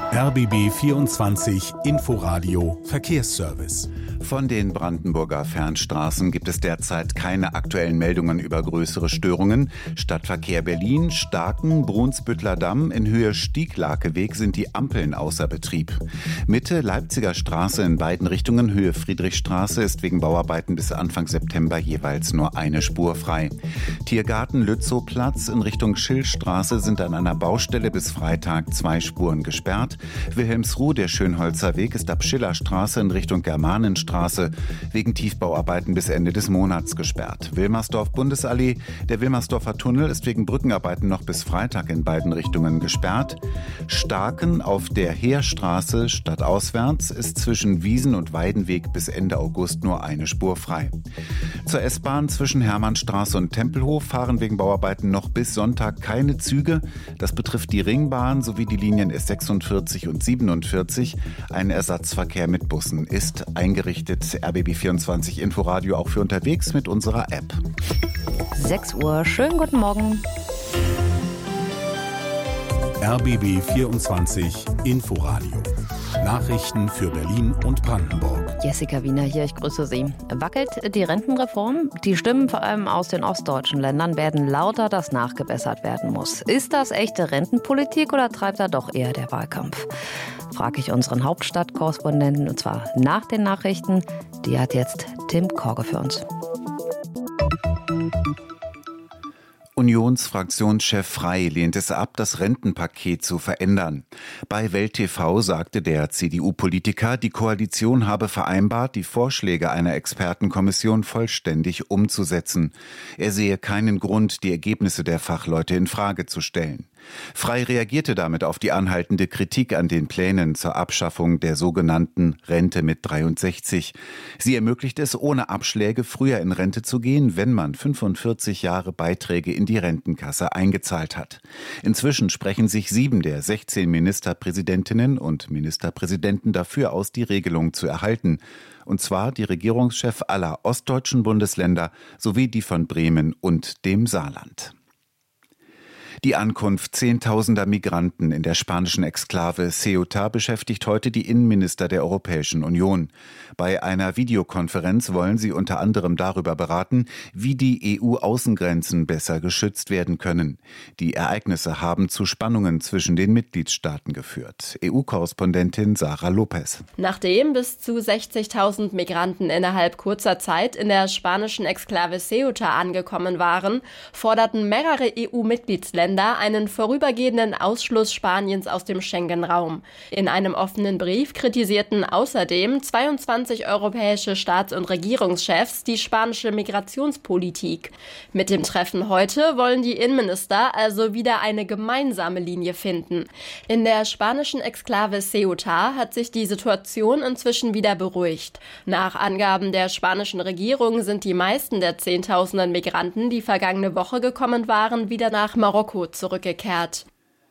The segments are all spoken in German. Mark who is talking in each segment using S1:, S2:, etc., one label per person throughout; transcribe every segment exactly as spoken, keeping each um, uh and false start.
S1: R B B vierundzwanzig Inforadio Verkehrsservice.
S2: Von den Brandenburger Fernstraßen gibt es derzeit keine aktuellen Meldungen über größere Störungen. Stadtverkehr Berlin, Starken, Brunsbüttler Damm in Höhe Stieglakeweg sind die Ampeln außer Betrieb. Mitte Leipziger Straße in beiden Richtungen, Höhe Friedrichstraße, ist wegen Bauarbeiten bis Anfang September jeweils nur eine Spur frei. Tiergarten Lützowplatz in Richtung Schillstraße sind an einer Baustelle bis Freitag zwei Spuren gesperrt. Wilhelmsruh, der Schönholzer Weg, ist ab Schillerstraße in Richtung Germanenstraße wegen Tiefbauarbeiten bis Ende des Monats gesperrt. Wilmersdorf-Bundesallee, der Wilmersdorfer Tunnel ist wegen Brückenarbeiten noch bis Freitag in beiden Richtungen gesperrt. Starken auf der Heerstraße stadtauswärts ist zwischen Wiesen- und Weidenweg bis Ende August nur eine Spur frei. Zur S-Bahn zwischen Hermannstraße und Tempelhof fahren wegen Bauarbeiten noch bis Sonntag keine Züge. Das betrifft die Ringbahn sowie die Linien S sechsundvierzig und siebenundvierzig. Ein Ersatzverkehr mit Bussen ist eingerichtet. R B B vierundzwanzig Inforadio auch für unterwegs mit unserer App.
S3: sechs Uhr, schönen guten Morgen.
S1: R B B vierundzwanzig Inforadio. Nachrichten für Berlin und Brandenburg.
S3: Jessica Wiener hier, ich grüße Sie. Wackelt die Rentenreform? Die Stimmen vor allem aus den ostdeutschen Ländern werden lauter, dass nachgebessert werden muss. Ist das echte Rentenpolitik oder treibt da doch eher der Wahlkampf? Frage ich unseren Hauptstadtkorrespondenten, und zwar nach den Nachrichten. Die hat jetzt Tim Korge für uns.
S2: Unionsfraktionschef Frey lehnt es ab, das Rentenpaket zu verändern. Bei Welt T V sagte der C D U-Politiker, die Koalition habe vereinbart, die Vorschläge einer Expertenkommission vollständig umzusetzen. Er sehe keinen Grund, die Ergebnisse der Fachleute in Frage zu stellen. Frey reagierte damit auf die anhaltende Kritik an den Plänen zur Abschaffung der sogenannten Rente mit dreiundsechzig. Sie ermöglicht es, ohne Abschläge früher in Rente zu gehen, wenn man fünfundvierzig Jahre Beiträge in die Rentenkasse eingezahlt hat. Inzwischen sprechen sich sieben der sechzehn Ministerpräsidentinnen und Ministerpräsidenten dafür aus, die Regelung zu erhalten. Und zwar die Regierungschefs aller ostdeutschen Bundesländer sowie die von Bremen und dem Saarland. Die Ankunft zehntausender Migranten in der spanischen Exklave Ceuta beschäftigt heute die Innenminister der Europäischen Union. Bei einer Videokonferenz wollen sie unter anderem darüber beraten, wie die E U-Außengrenzen besser geschützt werden können. Die Ereignisse haben zu Spannungen zwischen den Mitgliedstaaten geführt. E U-Korrespondentin Sarah Lopez.
S4: Nachdem bis zu sechzigtausend Migranten innerhalb kurzer Zeit in der spanischen Exklave Ceuta angekommen waren, forderten mehrere E U-Mitgliedsländer einen vorübergehenden Ausschluss Spaniens aus dem Schengen-Raum. In einem offenen Brief kritisierten außerdem zweiundzwanzig europäische Staats- und Regierungschefs die spanische Migrationspolitik. Mit dem Treffen heute wollen die Innenminister also wieder eine gemeinsame Linie finden. In der spanischen Exklave Ceuta hat sich die Situation inzwischen wieder beruhigt. Nach Angaben der spanischen Regierung sind die meisten der Zehntausenden Migranten, die vergangene Woche gekommen waren, wieder nach Marokko zurückgekehrt.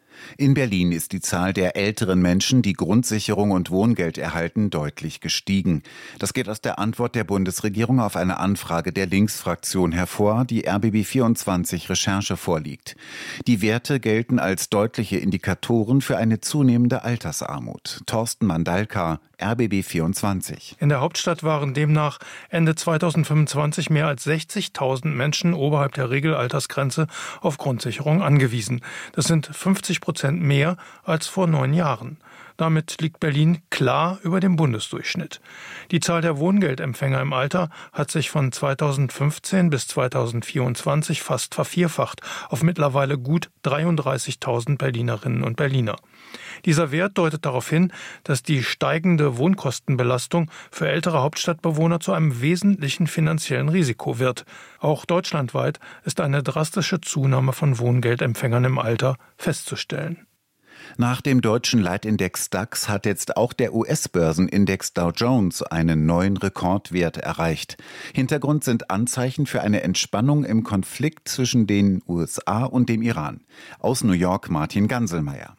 S2: In Berlin ist die Zahl der älteren Menschen, die Grundsicherung und Wohngeld erhalten, deutlich gestiegen. Das geht aus der Antwort der Bundesregierung auf eine Anfrage der Linksfraktion hervor, die R B B vierundzwanzig Recherche vorliegt. Die Werte gelten als deutliche Indikatoren für eine zunehmende Altersarmut. Thorsten Mandalka, R B B vierundzwanzig.
S5: In der Hauptstadt waren demnach Ende zweitausendfünfundzwanzig mehr als sechzigtausend Menschen oberhalb der Regelaltersgrenze auf Grundsicherung angewiesen. Das sind fünfzig Prozent mehr als vor neun Jahren. Damit liegt Berlin klar über dem Bundesdurchschnitt. Die Zahl der Wohngeldempfänger im Alter hat sich von zweitausendfünfzehn bis zweitausendvierundzwanzig fast vervierfacht auf mittlerweile gut dreiunddreißigtausend Berlinerinnen und Berliner. Dieser Wert deutet darauf hin, dass die steigende Wohnkostenbelastung für ältere Hauptstadtbewohner zu einem wesentlichen finanziellen Risiko wird. Auch deutschlandweit ist eine drastische Zunahme von Wohngeldempfängern im Alter festzustellen.
S2: Nach dem deutschen Leitindex DAX hat jetzt auch der U S-Börsenindex Dow Jones einen neuen Rekordwert erreicht. Hintergrund sind Anzeichen für eine Entspannung im Konflikt zwischen den U S A und dem Iran. Aus New York Martin Ganselmeier.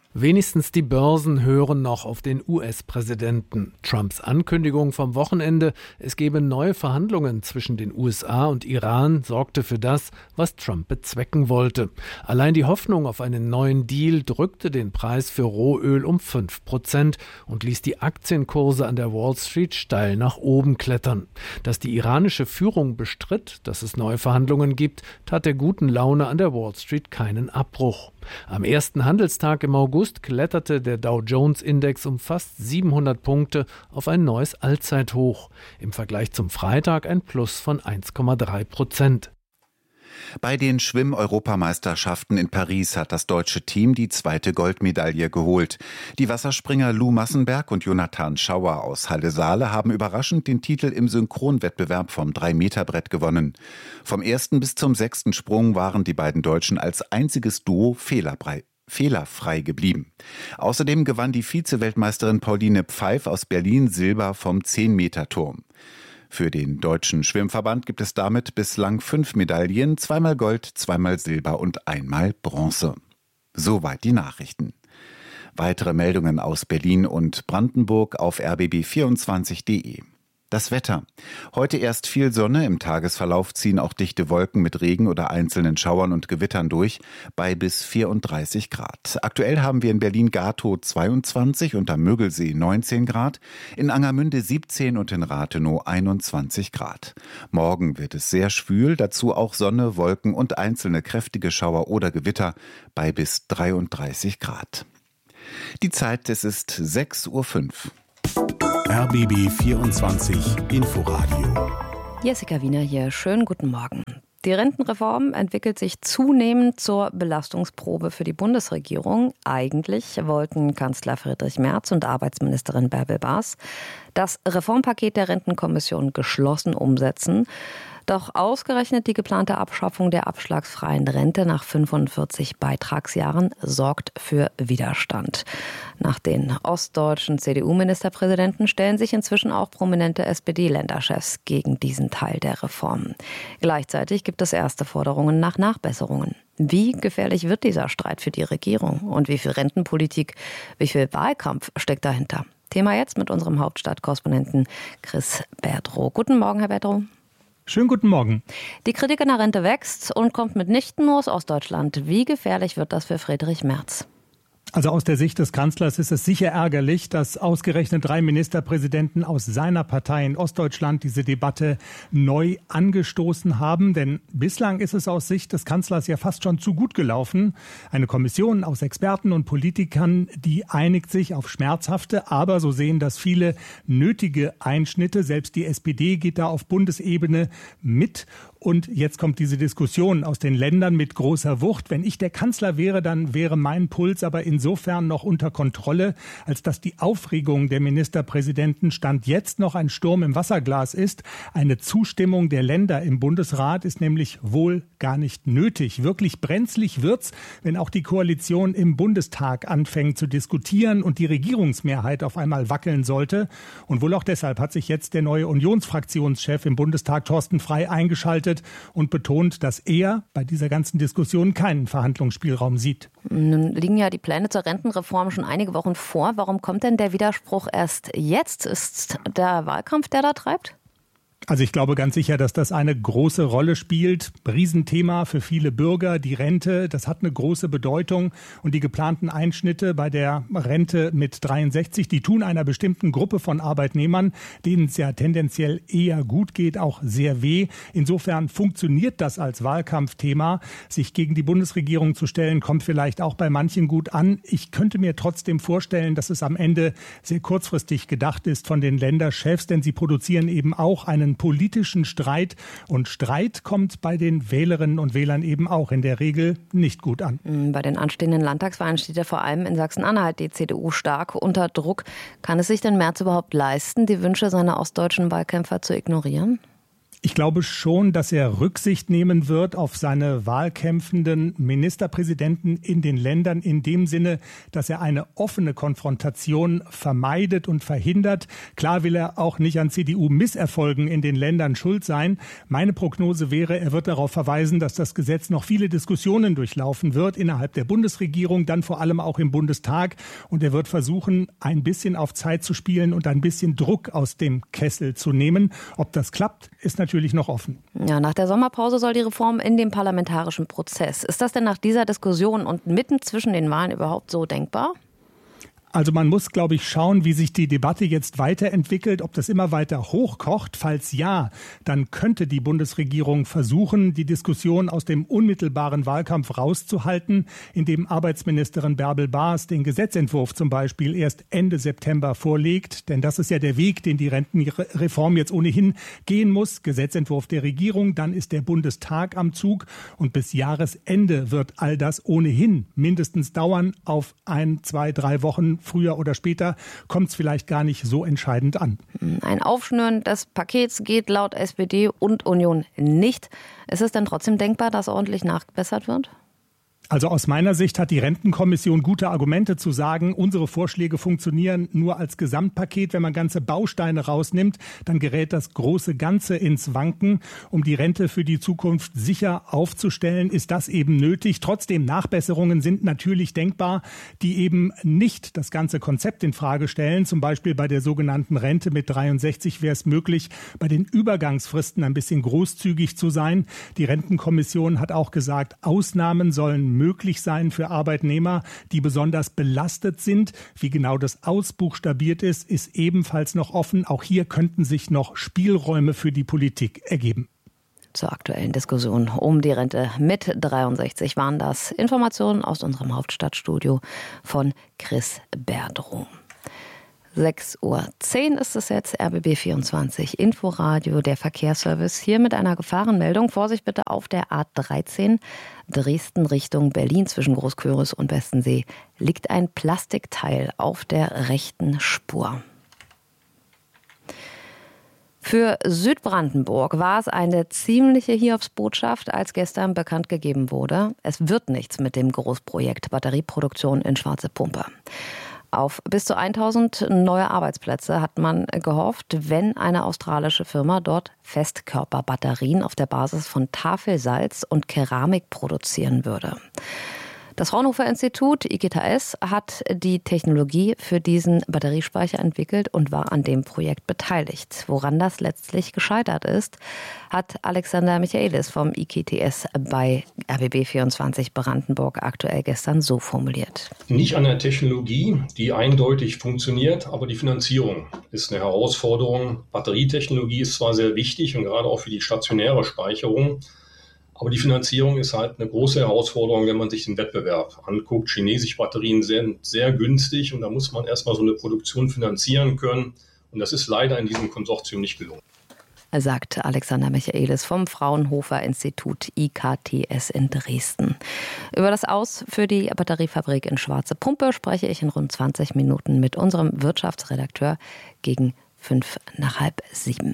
S6: Wenigstens die Börsen hören noch auf den U S-Präsidenten. Trumps Ankündigung vom Wochenende, es gebe neue Verhandlungen zwischen den U S A und Iran, sorgte für das, was Trump bezwecken wollte. Allein die Hoffnung auf einen neuen Deal drückte den Preis für Rohöl um fünf Prozent und ließ die Aktienkurse an der Wall Street steil nach oben klettern. Dass die iranische Führung bestritt, dass es neue Verhandlungen gibt, tat der guten Laune an der Wall Street keinen Abbruch. Am ersten Handelstag im August kletterte der Dow-Jones-Index um fast siebenhundert Punkte auf ein neues Allzeithoch. Im Vergleich zum Freitag ein Plus von eins Komma drei Prozent.
S2: Bei den Schwimm-Europameisterschaften in Paris hat das deutsche Team die zweite Goldmedaille geholt. Die Wasserspringer Lou Massenberg und Jonathan Schauer aus Halle-Saale haben überraschend den Titel im Synchronwettbewerb vom drei Meter Brett gewonnen. Vom ersten bis zum sechsten Sprung waren die beiden Deutschen als einziges Duo fehlerfrei. fehlerfrei geblieben. Außerdem gewann die Vize-Weltmeisterin Pauline Pfeif aus Berlin Silber vom zehn Meter Turm. Für den Deutschen Schwimmverband gibt es damit bislang fünf Medaillen, zweimal Gold, zweimal Silber und einmal Bronze. Soweit die Nachrichten. Weitere Meldungen aus Berlin und Brandenburg auf r b b vierundzwanzig punkt d e. Das Wetter. Heute erst viel Sonne, im Tagesverlauf ziehen auch dichte Wolken mit Regen oder einzelnen Schauern und Gewittern durch, bei bis vierunddreißig Grad. Aktuell haben wir in Berlin-Gatow zweiundzwanzig und am Mögelsee neunzehn Grad, in Angermünde siebzehn und in Rathenow einundzwanzig Grad. Morgen wird es sehr schwül, dazu auch Sonne, Wolken und einzelne kräftige Schauer oder Gewitter, bei bis dreiunddreißig Grad. Die Zeit, es ist sechs Uhr fünf.
S1: R B B vierundzwanzig Inforadio.
S3: Jessica Wiener hier. Schönen guten Morgen. Die Rentenreform entwickelt sich zunehmend zur Belastungsprobe für die Bundesregierung. Eigentlich wollten Kanzler Friedrich Merz und Arbeitsministerin Bärbel Baas das Reformpaket der Rentenkommission geschlossen umsetzen. Doch ausgerechnet die geplante Abschaffung der abschlagsfreien Rente nach fünfundvierzig Beitragsjahren sorgt für Widerstand. Nach den ostdeutschen C D U-Ministerpräsidenten stellen sich inzwischen auch prominente S P D-Länderchefs gegen diesen Teil der Reform. Gleichzeitig gibt es erste Forderungen nach Nachbesserungen. Wie gefährlich wird dieser Streit für die Regierung? Und wie viel Rentenpolitik, wie viel Wahlkampf steckt dahinter? Thema jetzt mit unserem Hauptstadtkorrespondenten Chris Berdrow. Guten Morgen, Herr Berdrow.
S7: Schönen guten Morgen.
S3: Die Kritik an der Rente wächst und kommt mitnichten nur aus Ostdeutschland. Wie gefährlich wird das für Friedrich Merz?
S7: Also aus der Sicht des Kanzlers ist es sicher ärgerlich, dass ausgerechnet drei Ministerpräsidenten aus seiner Partei in Ostdeutschland diese Debatte neu angestoßen haben. Denn bislang ist es aus Sicht des Kanzlers ja fast schon zu gut gelaufen. Eine Kommission aus Experten und Politikern, die einigt sich auf schmerzhafte, aber so sehen das viele, nötige Einschnitte. Selbst die S P D geht da auf Bundesebene mit. Und jetzt kommt diese Diskussion aus den Ländern mit großer Wucht. Wenn ich der Kanzler wäre, dann wäre mein Puls aber insofern noch unter Kontrolle, als dass die Aufregung der Ministerpräsidenten Stand jetzt noch ein Sturm im Wasserglas ist. Eine Zustimmung der Länder im Bundesrat ist nämlich wohl gar nicht nötig. Wirklich brenzlig wird's, wenn auch die Koalition im Bundestag anfängt zu diskutieren und die Regierungsmehrheit auf einmal wackeln sollte. Und wohl auch deshalb hat sich jetzt der neue Unionsfraktionschef im Bundestag Thorsten Frey eingeschaltet und betont, dass er bei dieser ganzen Diskussion keinen Verhandlungsspielraum sieht.
S3: Nun liegen ja die Pläne zur Rentenreform schon einige Wochen vor. Warum kommt denn der Widerspruch erst jetzt? Ist der Wahlkampf, der da treibt?
S7: Also ich glaube ganz sicher, dass das eine große Rolle spielt. Riesenthema für viele Bürger, die Rente, das hat eine große Bedeutung. Und die geplanten Einschnitte bei der Rente mit dreiundsechzig, die tun einer bestimmten Gruppe von Arbeitnehmern, denen es ja tendenziell eher gut geht, auch sehr weh. Insofern funktioniert das als Wahlkampfthema. Sich gegen die Bundesregierung zu stellen, kommt vielleicht auch bei manchen gut an. Ich könnte mir trotzdem vorstellen, dass es am Ende sehr kurzfristig gedacht ist von den Länderchefs, denn sie produzieren eben auch einen politischen Streit. Und Streit kommt bei den Wählerinnen und Wählern eben auch in der Regel nicht gut an.
S3: Bei den anstehenden Landtagswahlen steht ja vor allem in Sachsen-Anhalt die C D U stark unter Druck. Kann es sich denn Merz überhaupt leisten, die Wünsche seiner ostdeutschen Wahlkämpfer zu ignorieren?
S7: Ich glaube schon, dass er Rücksicht nehmen wird auf seine wahlkämpfenden Ministerpräsidenten in den Ländern in dem Sinne, dass er eine offene Konfrontation vermeidet und verhindert. Klar will er auch nicht an C D U-Misserfolgen in den Ländern schuld sein. Meine Prognose wäre, er wird darauf verweisen, dass das Gesetz noch viele Diskussionen durchlaufen wird innerhalb der Bundesregierung, dann vor allem auch im Bundestag. Und er wird versuchen, ein bisschen auf Zeit zu spielen und ein bisschen Druck aus dem Kessel zu nehmen. Ob das klappt, ist natürlich natürlich noch offen.
S3: Ja, nach der Sommerpause soll die Reform in den parlamentarischen Prozess. Ist das denn nach dieser Diskussion und mitten zwischen den Wahlen überhaupt so denkbar?
S7: Also man muss, glaube ich, schauen, wie sich die Debatte jetzt weiterentwickelt, ob das immer weiter hochkocht. Falls ja, dann könnte die Bundesregierung versuchen, die Diskussion aus dem unmittelbaren Wahlkampf rauszuhalten, indem Arbeitsministerin Bärbel Baas den Gesetzentwurf zum Beispiel erst Ende September vorlegt. Denn das ist ja der Weg, den die Rentenreform jetzt ohnehin gehen muss. Gesetzentwurf der Regierung, dann ist der Bundestag am Zug. Und bis Jahresende wird all das ohnehin mindestens dauern. Auf ein, zwei, drei Wochen früher oder später kommt es vielleicht gar nicht so entscheidend an.
S3: Ein Aufschnüren des Pakets geht laut S P D und Union nicht. Ist es denn trotzdem denkbar, dass ordentlich nachgebessert wird?
S7: Also aus meiner Sicht hat die Rentenkommission gute Argumente zu sagen, unsere Vorschläge funktionieren nur als Gesamtpaket. Wenn man ganze Bausteine rausnimmt, dann gerät das große Ganze ins Wanken. Um die Rente für die Zukunft sicher aufzustellen, ist das eben nötig. Trotzdem, Nachbesserungen sind natürlich denkbar, die eben nicht das ganze Konzept in Frage stellen. Zum Beispiel bei der sogenannten Rente mit dreiundsechzig wäre es möglich, bei den Übergangsfristen ein bisschen großzügig zu sein. Die Rentenkommission hat auch gesagt, Ausnahmen sollen möglich sein für Arbeitnehmer, die besonders belastet sind. Wie genau das ausbuchstabiert ist, ist ebenfalls noch offen. Auch hier könnten sich noch Spielräume für die Politik ergeben.
S3: Zur aktuellen Diskussion um die Rente mit dreiundsechzig waren das Informationen aus unserem Hauptstadtstudio von Chris Berdrow. sechs Uhr zehn ist es jetzt, R B B vierundzwanzig Inforadio, der Verkehrsservice. Hier mit einer Gefahrenmeldung. Vorsicht bitte auf der A dreizehn, Dresden Richtung Berlin zwischen Großküritz und Westensee. Liegt ein Plastikteil auf der rechten Spur. Für Südbrandenburg war es eine ziemliche Hiobsbotschaft, als gestern bekannt gegeben wurde, es wird nichts mit dem Großprojekt Batterieproduktion in Schwarze Pumpe. Auf bis zu tausend neue Arbeitsplätze hat man gehofft, wenn eine australische Firma dort Festkörperbatterien auf der Basis von Tafelsalz und Keramik produzieren würde. Das Fraunhofer Institut I G T S hat die Technologie für diesen Batteriespeicher entwickelt und war an dem Projekt beteiligt. Woran das letztlich gescheitert ist, hat Alexander Michaelis vom I G T S bei R B B vierundzwanzig Brandenburg aktuell gestern so formuliert.
S8: Nicht an der Technologie, die eindeutig funktioniert, aber die Finanzierung ist eine Herausforderung. Batterietechnologie ist zwar sehr wichtig und gerade auch für die stationäre Speicherung, aber die Finanzierung ist halt eine große Herausforderung, wenn man sich den Wettbewerb anguckt. Chinesische Batterien sind sehr günstig und da muss man erstmal so eine Produktion finanzieren können. Und das ist leider in diesem Konsortium nicht gelungen.
S3: Sagt Alexander Michaelis vom Fraunhofer Institut I K T S in Dresden. Über das Aus für die Batteriefabrik in Schwarze Pumpe spreche ich in rund zwanzig Minuten mit unserem Wirtschaftsredakteur gegen fünf nach halb sieben.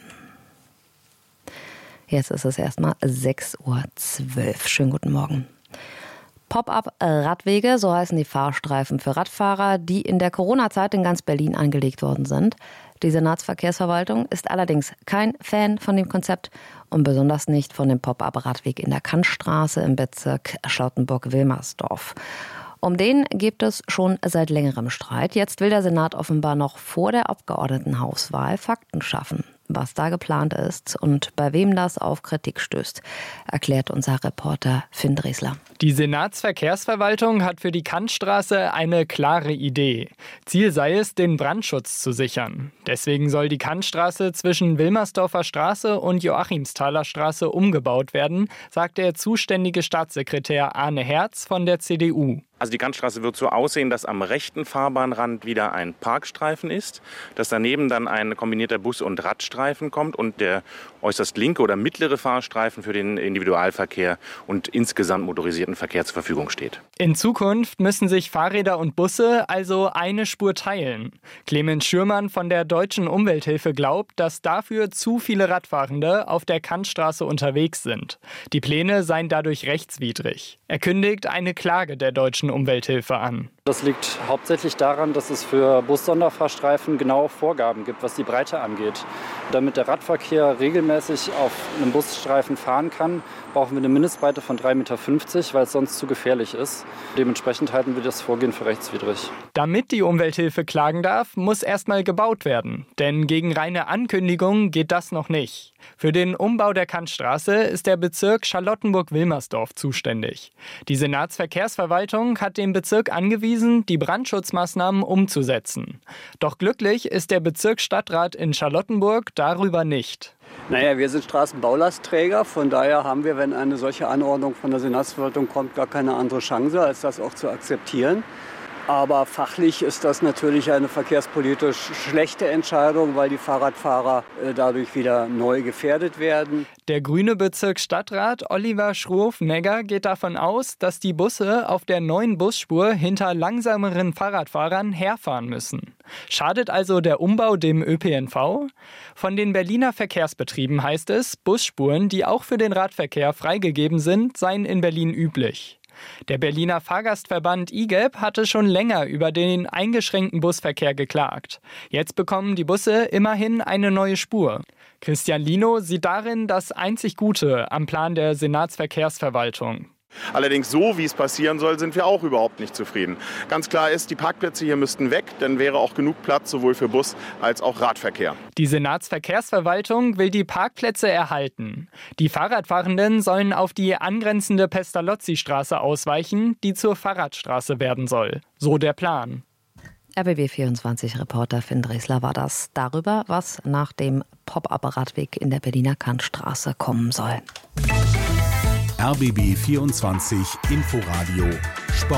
S3: Jetzt ist es erstmal sechs Uhr zwölf. Schönen guten Morgen. Pop-up-Radwege, so heißen die Fahrstreifen für Radfahrer, die in der Corona-Zeit in ganz Berlin angelegt worden sind. Die Senatsverkehrsverwaltung ist allerdings kein Fan von dem Konzept und besonders nicht von dem Pop-up-Radweg in der Kantstraße im Bezirk Charlottenburg-Wilmersdorf. Um den gibt es schon seit längerem Streit. Jetzt will der Senat offenbar noch vor der Abgeordnetenhauswahl Fakten schaffen. Was da geplant ist und bei wem das auf Kritik stößt, erklärt unser Reporter Finn Dresler.
S9: Die Senatsverkehrsverwaltung hat für die Kantstraße eine klare Idee. Ziel sei es, den Brandschutz zu sichern. Deswegen soll die Kantstraße zwischen Wilmersdorfer Straße und Joachimsthaler Straße umgebaut werden, sagt der zuständige Staatssekretär Arne Herz von der C D U.
S10: Also die Kantstraße wird so aussehen, dass am rechten Fahrbahnrand wieder ein Parkstreifen ist, dass daneben dann ein kombinierter Bus- und Radstreifen kommt und der äußerst linke oder mittlere Fahrstreifen für den Individualverkehr und insgesamt motorisierten Verkehr zur Verfügung steht.
S9: In Zukunft müssen sich Fahrräder und Busse also eine Spur teilen. Clemens Schürmann von der Deutschen Umwelthilfe glaubt, dass dafür zu viele Radfahrende auf der Kantstraße unterwegs sind. Die Pläne seien dadurch rechtswidrig. Er kündigt eine Klage der Deutschen Umwelthilfe an.
S11: Das liegt hauptsächlich daran, dass es für Bus-Sonderfahrstreifen genaue Vorgaben gibt, was die Breite angeht. Damit der Radverkehr regelmäßig auf einem Busstreifen fahren kann, brauchen wir eine Mindestbreite von drei Komma fünfzig Meter, weil es sonst zu gefährlich ist. Dementsprechend halten wir das Vorgehen für rechtswidrig.
S9: Damit die Umwelthilfe klagen darf, muss erstmal gebaut werden. Denn gegen reine Ankündigungen geht das noch nicht. Für den Umbau der Kantstraße ist der Bezirk Charlottenburg-Wilmersdorf zuständig. Die Senatsverkehrsverwaltung hat dem Bezirk angewiesen, die Brandschutzmaßnahmen umzusetzen. Doch glücklich ist der Bezirksstadtrat in Charlottenburg darüber nicht.
S12: Naja, wir sind Straßenbaulastträger, von daher haben wir, wenn eine solche Anordnung von der Senatsverwaltung kommt, gar keine andere Chance, als das auch zu akzeptieren. Aber fachlich ist das natürlich eine verkehrspolitisch schlechte Entscheidung, weil die Fahrradfahrer äh, dadurch wieder neu gefährdet werden.
S9: Der grüne Bezirksstadtrat Oliver Schroff-Negger geht davon aus, dass die Busse auf der neuen Busspur hinter langsameren Fahrradfahrern herfahren müssen. Schadet also der Umbau dem Ö P N V? Von den Berliner Verkehrsbetrieben heißt es, Busspuren, die auch für den Radverkehr freigegeben sind, seien in Berlin üblich. Der Berliner Fahrgastverband I G E B hatte schon länger über den eingeschränkten Busverkehr geklagt. Jetzt bekommen die Busse immerhin eine neue Spur. Christian Lino sieht darin das einzig Gute am Plan der Senatsverkehrsverwaltung.
S13: Allerdings so, wie es passieren soll, sind wir auch überhaupt nicht zufrieden. Ganz klar ist, die Parkplätze hier müssten weg, dann wäre auch genug Platz sowohl für Bus als auch Radverkehr.
S9: Die Senatsverkehrsverwaltung will die Parkplätze erhalten. Die Fahrradfahrenden sollen auf die angrenzende Pestalozzi-Straße ausweichen, die zur Fahrradstraße werden soll. So der Plan.
S3: R B B vierundzwanzig-Reporter Finn Dresler war das darüber, was nach dem Pop-up-Radweg in der Berliner Kantstraße kommen soll.
S1: R B B vierundzwanzig Inforadio Sport.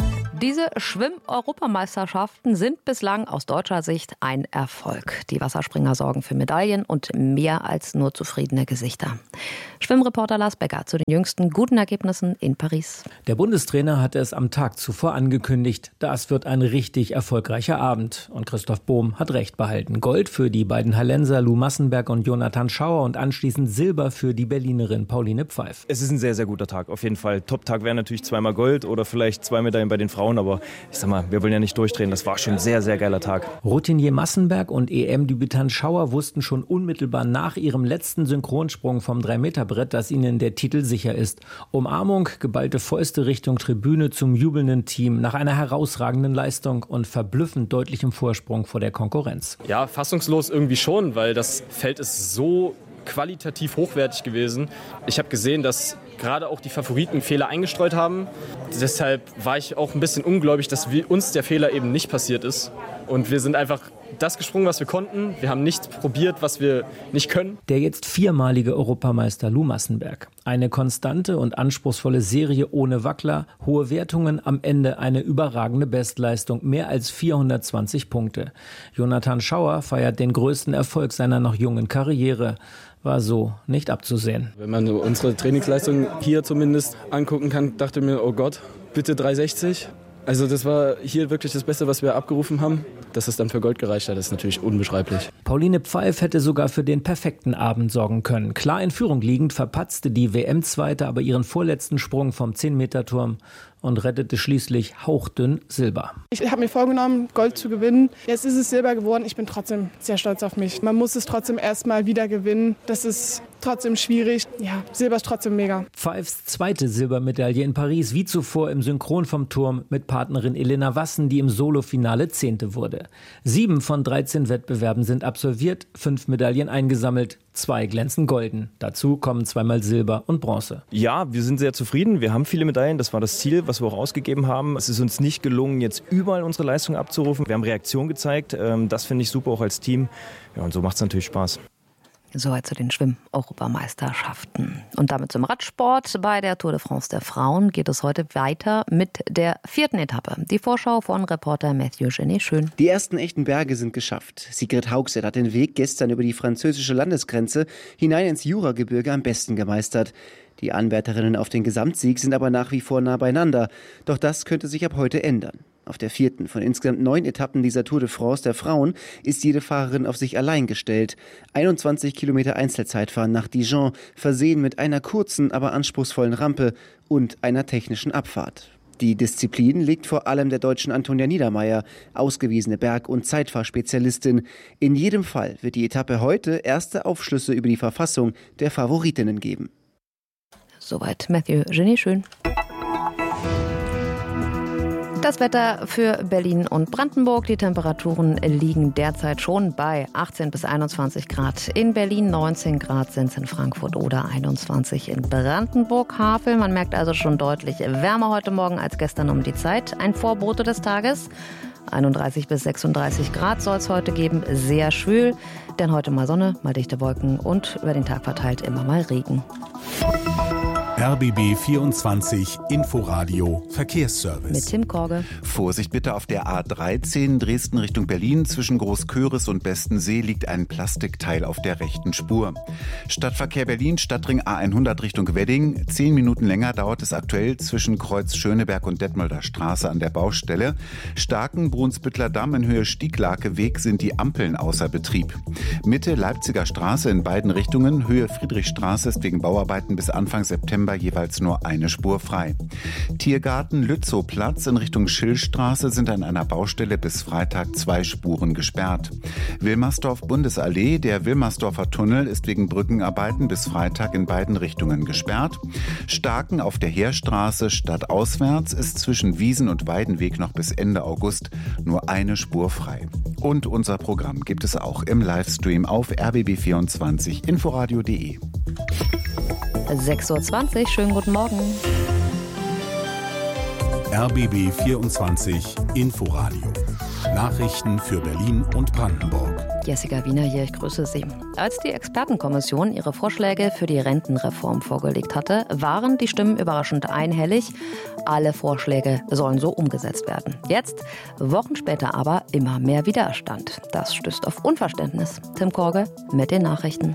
S3: Diese Schwimm-Europameisterschaften sind bislang aus deutscher Sicht ein Erfolg. Die Wasserspringer sorgen für Medaillen und mehr als nur zufriedene Gesichter. Schwimmreporter Lars Becker zu den jüngsten guten Ergebnissen in Paris.
S14: Der Bundestrainer hatte es am Tag zuvor angekündigt, das wird ein richtig erfolgreicher Abend. Und Christoph Bohm hat recht behalten. Gold für die beiden Hallenser Lou Massenberg und Jonathan Schauer und anschließend Silber für die Berlinerin Pauline Pfeif.
S15: Es ist ein sehr, sehr guter Tag, auf jeden Fall. Top-Tag wäre natürlich zweimal Gold oder vielleicht zwei Medaillen bei den Frauen. Aber ich sag mal, wir wollen ja nicht durchdrehen. Das war schon ein sehr, sehr geiler Tag.
S14: Routinier Massenberg und E M-Debütant Schauer wussten schon unmittelbar nach ihrem letzten Synchronsprung vom drei Meter Brett, dass ihnen der Titel sicher ist. Umarmung, geballte Fäuste Richtung Tribüne zum jubelnden Team nach einer herausragenden Leistung und verblüffend deutlichem Vorsprung vor der Konkurrenz.
S16: Ja, fassungslos irgendwie schon, weil das Feld ist so qualitativ hochwertig gewesen. Ich habe gesehen, dass gerade auch die Favoriten Fehler eingestreut haben. Deshalb war ich auch ein bisschen ungläubig, dass wir, uns der Fehler eben nicht passiert ist. Und wir sind einfach das gesprungen, was wir konnten. Wir haben nichts probiert, was wir nicht können.
S14: Der jetzt viermalige Europameister Lou Massenberg. Eine konstante und anspruchsvolle Serie ohne Wackler, hohe Wertungen, am Ende eine überragende Bestleistung, mehr als vierhundertzwanzig Punkte. Jonathan Schauer feiert den größten Erfolg seiner noch jungen Karriere. War so nicht abzusehen.
S16: Wenn man unsere Trainingsleistung hier zumindest angucken kann, dachte mir, oh Gott, bitte drei sechzig. Also das war hier wirklich das Beste, was wir abgerufen haben. Dass es dann für Gold gereicht hat, ist natürlich unbeschreiblich.
S14: Pauline Pfeif hätte sogar für den perfekten Abend sorgen können. Klar in Führung liegend verpatzte die W M-Zweite aber ihren vorletzten Sprung vom zehn Meter Turm und rettete schließlich hauchdünn Silber.
S17: Ich habe mir vorgenommen, Gold zu gewinnen. Jetzt ist es Silber geworden. Ich bin trotzdem sehr stolz auf mich. Man muss es trotzdem erstmal wieder gewinnen. Das ist trotzdem schwierig. Ja, Silber ist trotzdem mega.
S14: Pfeifs zweite Silbermedaille in Paris, wie zuvor im Synchron vom Turm mit Partnerin Elena Wassen, die im Solofinale Zehnte wurde. Sieben von dreizehn Wettbewerben sind absolviert, fünf Medaillen eingesammelt. Zwei glänzen golden. Dazu kommen zweimal Silber und Bronze.
S15: Ja, wir sind sehr zufrieden. Wir haben viele Medaillen. Das war das Ziel, was wir auch ausgegeben haben. Es ist uns nicht gelungen, jetzt überall unsere Leistung abzurufen. Wir haben Reaktion gezeigt. Das finde ich super, auch als Team. Ja, und so macht es natürlich Spaß.
S3: Soweit zu den Schwimm-Europameisterschaften. Und damit zum Radsport. Bei der Tour de France der Frauen geht es heute weiter mit der vierten Etappe. Die Vorschau von Reporter Mathieu Genet-Schön.
S18: Die ersten echten Berge sind geschafft. Sigrid Haugset hat den Weg gestern über die französische Landesgrenze hinein ins Juragebirge am besten gemeistert. Die Anwärterinnen auf den Gesamtsieg sind aber nach wie vor nah beieinander. Doch das könnte sich ab heute ändern. Auf der vierten von insgesamt neun Etappen dieser Tour de France der Frauen ist jede Fahrerin auf sich allein gestellt. einundzwanzig Kilometer Einzelzeitfahren nach Dijon, versehen mit einer kurzen, aber anspruchsvollen Rampe und einer technischen Abfahrt. Die Disziplin liegt vor allem der Deutschen Antonia Niedermeier, ausgewiesene Berg- und Zeitfahrspezialistin. In jedem Fall wird die Etappe heute erste Aufschlüsse über die Verfassung der Favoritinnen geben.
S3: Soweit Mathieu Genet-Schön. Das Wetter für Berlin und Brandenburg. Die Temperaturen liegen derzeit schon bei achtzehn bis einundzwanzig Grad. In Berlin neunzehn Grad sind es in Frankfurt oder einundzwanzig in Brandenburg-Havel. Man merkt also schon deutlich wärmer heute Morgen als gestern um die Zeit. Ein Vorbote des Tages. einunddreißig bis sechsunddreißig Grad soll es heute geben. Sehr schwül, denn heute mal Sonne, mal dichte Wolken und über den Tag verteilt immer mal Regen.
S1: R B B vierundzwanzig Inforadio Verkehrsservice.
S3: Mit Tim Korge.
S2: Vorsicht bitte auf der A dreizehn Dresden Richtung Berlin. Zwischen Großköris und Bestensee liegt ein Plastikteil auf der rechten Spur. Stadtverkehr Berlin, Stadtring A hundert Richtung Wedding. Zehn Minuten länger dauert es aktuell zwischen Kreuz Schöneberg und Detmolder Straße an der Baustelle. Starken Brunsbüttler Damm in Höhe Stieglake-Weg sind die Ampeln außer Betrieb. Mitte Leipziger Straße in beiden Richtungen. Höhe Friedrichstraße ist wegen Bauarbeiten bis Anfang September jeweils nur eine Spur frei. Tiergarten Lützowplatz in Richtung Schillstraße sind an einer Baustelle bis Freitag zwei Spuren gesperrt. Wilmersdorf Bundesallee, der Wilmersdorfer Tunnel ist wegen Brückenarbeiten bis Freitag in beiden Richtungen gesperrt. Starken auf der Heerstraße stadtauswärts ist zwischen Wiesen und Weidenweg noch bis Ende August nur eine Spur frei. Und unser Programm gibt es auch im Livestream auf r b b vierundzwanzig inforadio punkt de.
S3: sechs Uhr zwanzig, schönen guten Morgen.
S1: R B B vierundzwanzig Inforadio. Nachrichten für Berlin und Brandenburg.
S3: Jessica Wiener hier, ich grüße Sie. Als die Expertenkommission ihre Vorschläge für die Rentenreform vorgelegt hatte, waren die Stimmen überraschend einhellig. Alle Vorschläge sollen so umgesetzt werden. Jetzt, Wochen später aber, immer mehr Widerstand. Das stößt auf Unverständnis. Tim Korge mit den Nachrichten.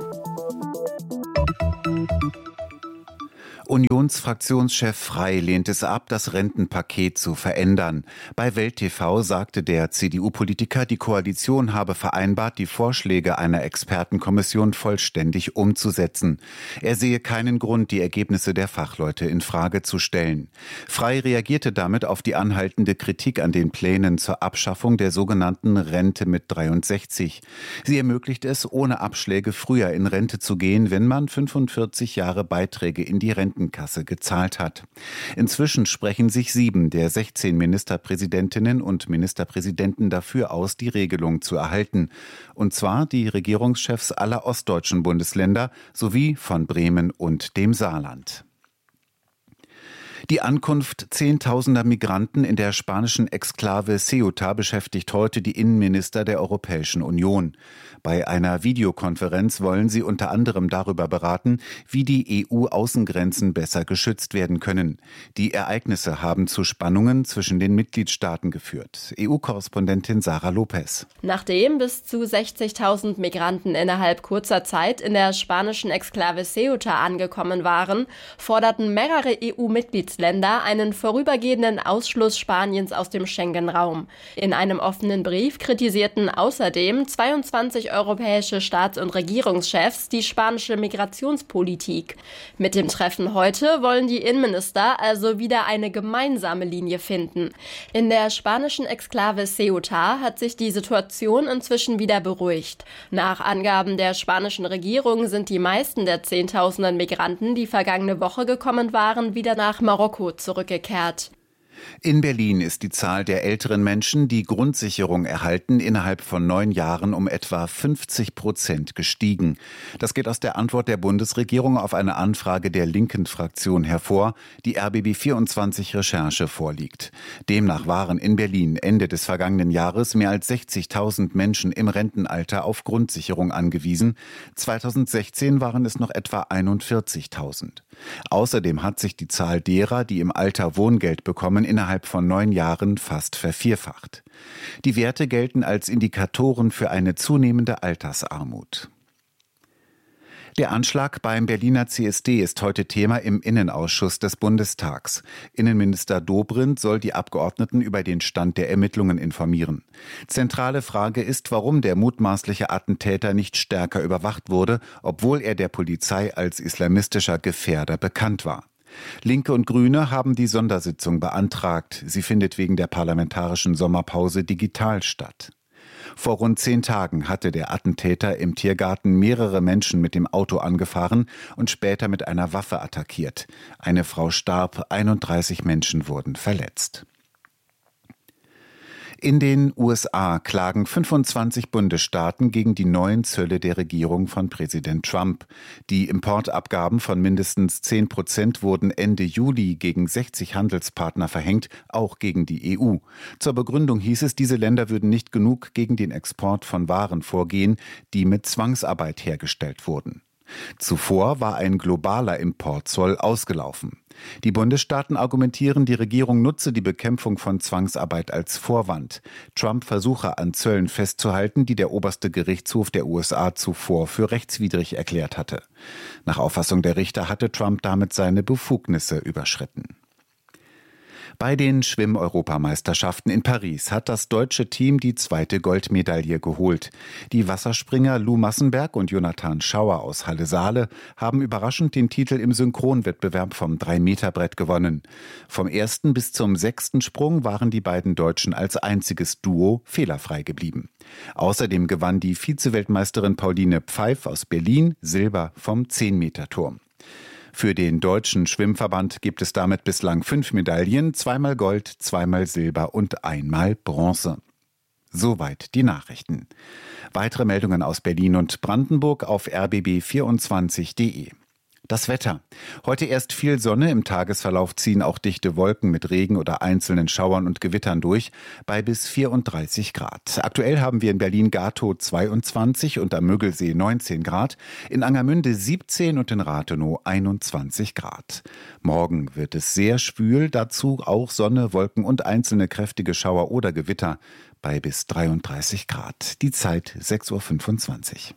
S2: Unionsfraktionschef Frey lehnt es ab, das Rentenpaket zu verändern. Bei Welt T V sagte der C D U-Politiker, die Koalition habe vereinbart, die Vorschläge einer Expertenkommission vollständig umzusetzen. Er sehe keinen Grund, die Ergebnisse der Fachleute in Frage zu stellen. Frey reagierte damit auf die anhaltende Kritik an den Plänen zur Abschaffung der sogenannten Rente mit dreiundsechzig. Sie ermöglicht es, ohne Abschläge früher in Rente zu gehen, wenn man fünfundvierzig Jahre Beiträge in die Rente Kasse gezahlt hat. Inzwischen sprechen sich sieben der sechzehn Ministerpräsidentinnen und Ministerpräsidenten dafür aus, die Regelung zu erhalten. Und zwar die Regierungschefs aller ostdeutschen Bundesländer sowie von Bremen und dem Saarland. Die Ankunft zehntausender Migranten in der spanischen Exklave Ceuta beschäftigt heute die Innenminister der Europäischen Union. Bei einer Videokonferenz wollen sie unter anderem darüber beraten, wie die E U-Außengrenzen besser geschützt werden können. Die Ereignisse haben zu Spannungen zwischen den Mitgliedstaaten geführt. E U-Korrespondentin Sarah Lopez.
S4: Nachdem bis zu sechzigtausend Migranten innerhalb kurzer Zeit in der spanischen Exklave Ceuta angekommen waren, forderten mehrere E U-Mitgliedsländer einen vorübergehenden Ausschluss Spaniens aus dem Schengen-Raum. In einem offenen Brief kritisierten außerdem zweiundzwanzig europäische Staats- und Regierungschefs die spanische Migrationspolitik. Mit dem Treffen heute wollen die Innenminister also wieder eine gemeinsame Linie finden. In der spanischen Exklave Ceuta hat sich die Situation inzwischen wieder beruhigt. Nach Angaben der spanischen Regierung sind die meisten der Zehntausenden Migranten, die vergangene Woche gekommen waren, wieder nach Marokko zurückgekehrt.
S2: In Berlin ist die Zahl der älteren Menschen, die Grundsicherung erhalten, innerhalb von neun Jahren um etwa fünfzig Prozent gestiegen. Das geht aus der Antwort der Bundesregierung auf eine Anfrage der linken Fraktion hervor, die R B B vierundzwanzig Recherche vorliegt. Demnach waren in Berlin Ende des vergangenen Jahres mehr als sechzigtausend Menschen im Rentenalter auf Grundsicherung angewiesen. zweitausendsechzehn waren es noch etwa einundvierzigtausend. Außerdem hat sich die Zahl derer, die im Alter Wohngeld bekommen, innerhalb von neun Jahren fast vervierfacht. Die Werte gelten als Indikatoren für eine zunehmende Altersarmut. Der Anschlag beim Berliner C S D ist heute Thema im Innenausschuss des Bundestags. Innenminister Dobrindt soll die Abgeordneten über den Stand der Ermittlungen informieren. Zentrale Frage ist, warum der mutmaßliche Attentäter nicht stärker überwacht wurde, obwohl er der Polizei als islamistischer Gefährder bekannt war. Linke und Grüne haben die Sondersitzung beantragt. Sie findet wegen der parlamentarischen Sommerpause digital statt. Vor rund zehn Tagen hatte der Attentäter im Tiergarten mehrere Menschen mit dem Auto angefahren und später mit einer Waffe attackiert. Eine Frau starb, einunddreißig Menschen wurden verletzt. In den U S A klagen fünfundzwanzig Bundesstaaten gegen die neuen Zölle der Regierung von Präsident Trump. Die Importabgaben von mindestens zehn Prozent wurden Ende Juli gegen sechzig Handelspartner verhängt, auch gegen die E U. Zur Begründung hieß es, diese Länder würden nicht genug gegen den Export von Waren vorgehen, die mit Zwangsarbeit hergestellt wurden. Zuvor war ein globaler Importzoll ausgelaufen. Die Bundesstaaten argumentieren, die Regierung nutze die Bekämpfung von Zwangsarbeit als Vorwand. Trump versuche an Zöllen festzuhalten, die der oberste Gerichtshof der U S A zuvor für rechtswidrig erklärt hatte. Nach Auffassung der Richter hatte Trump damit seine Befugnisse überschritten. Bei den Schwimm-Europameisterschaften in Paris hat das deutsche Team die zweite Goldmedaille geholt. Die Wasserspringer Lou Massenberg und Jonathan Schauer aus Halle-Saale haben überraschend den Titel im Synchronwettbewerb vom drei Meter Brett gewonnen. Vom ersten bis zum sechsten Sprung waren die beiden Deutschen als einziges Duo fehlerfrei geblieben. Außerdem gewann die Vize-Weltmeisterin Pauline Pfeif aus Berlin Silber vom zehn Meter Turm. Für den Deutschen Schwimmverband gibt es damit bislang fünf Medaillen, zweimal Gold, zweimal Silber und einmal Bronze. Soweit die Nachrichten. Weitere Meldungen aus Berlin und Brandenburg auf r b b vierundzwanzig punkt de. Das Wetter. Heute erst viel Sonne, im Tagesverlauf ziehen auch dichte Wolken mit Regen oder einzelnen Schauern und Gewittern durch, bei bis vierunddreißig Grad. Aktuell haben wir in Berlin-Gatow zweiundzwanzig und am Müggelsee neunzehn Grad, in Angermünde siebzehn und in Rathenow einundzwanzig Grad. Morgen wird es sehr schwül, dazu auch Sonne, Wolken und einzelne kräftige Schauer oder Gewitter, bei bis dreiunddreißig Grad. Die Zeit sechs Uhr fünfundzwanzig.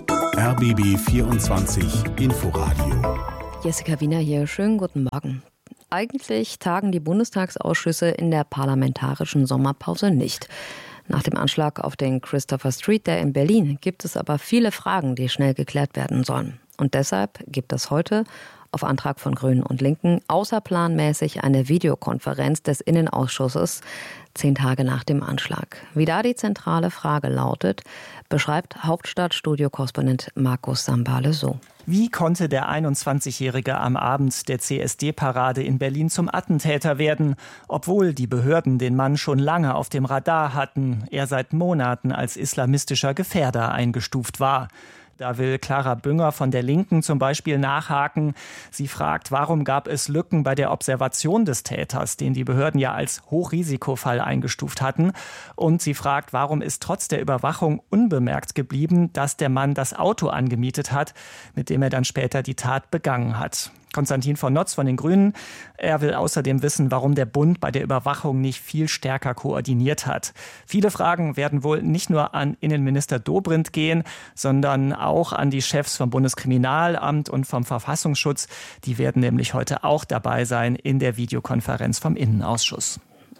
S1: R B B vierundzwanzig Inforadio.
S3: Jessica Wiener hier, schönen guten Morgen. Eigentlich tagen die Bundestagsausschüsse in der parlamentarischen Sommerpause nicht. Nach dem Anschlag auf den Christopher Street Day in Berlin gibt es aber viele Fragen, die schnell geklärt werden sollen. Und deshalb gibt es heute auf Antrag von Grünen und Linken außerplanmäßig eine Videokonferenz des Innenausschusses zehn Tage nach dem Anschlag. Wie da die zentrale Frage lautet, beschreibt Hauptstadtstudio-Korrespondent Markus Sambale so.
S19: Wie konnte der einundzwanzigjährige am Abend der C S D-Parade in Berlin zum Attentäter werden, obwohl die Behörden den Mann schon lange auf dem Radar hatten, er seit Monaten als islamistischer Gefährder eingestuft war? Da will Clara Bünger von der Linken zum Beispiel nachhaken. Sie fragt, warum gab es Lücken bei der Observation des Täters, den die Behörden ja als Hochrisikofall eingestuft hatten. Und sie fragt, warum ist trotz der Überwachung unbemerkt geblieben, dass der Mann das Auto angemietet hat, mit dem er dann später die Tat begangen hat. Konstantin von Notz von den Grünen. Er will außerdem wissen, warum der Bund bei der Überwachung nicht viel stärker koordiniert hat. Viele Fragen werden wohl nicht nur an Innenminister Dobrindt gehen, sondern auch an die Chefs vom Bundeskriminalamt und vom Verfassungsschutz. Die werden nämlich heute auch dabei sein in der Videokonferenz vom Innenausschuss.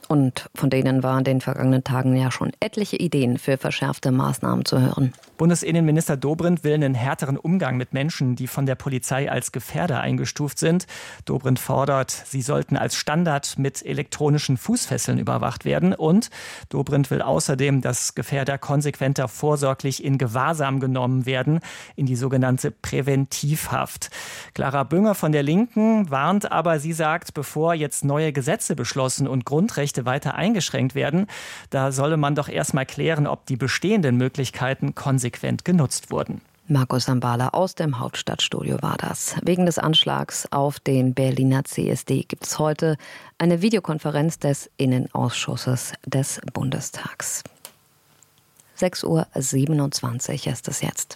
S3: Und von denen waren in den vergangenen Tagen ja schon etliche Ideen für verschärfte Maßnahmen zu hören.
S19: Bundesinnenminister Dobrindt will einen härteren Umgang mit Menschen, die von der Polizei als Gefährder eingestuft sind. Dobrindt fordert, sie sollten als Standard mit elektronischen Fußfesseln überwacht werden. Und Dobrindt will außerdem, dass Gefährder konsequenter vorsorglich in Gewahrsam genommen werden, in die sogenannte Präventivhaft. Clara Bünger von der Linken warnt aber, sie sagt, bevor jetzt neue Gesetze beschlossen und Grundrechte weiter eingeschränkt werden, da solle man doch erst mal klären, ob die bestehenden Möglichkeiten konsequent genutzt wurden.
S3: Markus Sambala aus dem Hauptstadtstudio war das. Wegen des Anschlags auf den Berliner C S D gibt es heute eine Videokonferenz des Innenausschusses des Bundestags. sechs Uhr siebenundzwanzig ist es jetzt.